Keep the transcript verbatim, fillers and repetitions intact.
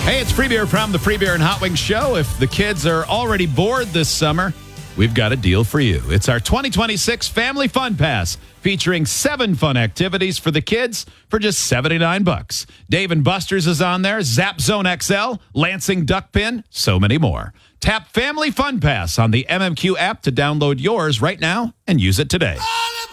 Hey, it's Free Beer from the Free Beer and Hot Wings Show. If the kids are already bored this summer, we've got a deal for you. It's our twenty twenty-six Family Fun Pass, featuring seven fun activities for the kids for just seventy-nine bucks. Dave and Buster's is on there, Zap Zone X L, Lansing Duck Pin, so many more. Tap Family Fun Pass on the M M Q app to download yours right now and use it today. All